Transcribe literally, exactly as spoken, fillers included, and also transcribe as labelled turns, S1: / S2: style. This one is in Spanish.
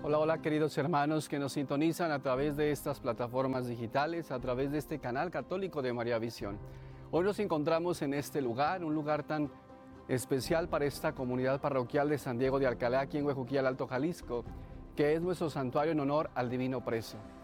S1: Hola, hola queridos hermanos que nos sintonizan a través de estas plataformas digitales, a través de este canal católico de María Visión. Hoy nos encontramos en este lugar, un lugar tan especial para esta comunidad parroquial de San Diego de Alcalá, aquí en Huejuquilla, Alto Jalisco, que es nuestro santuario en honor al Divino Preso.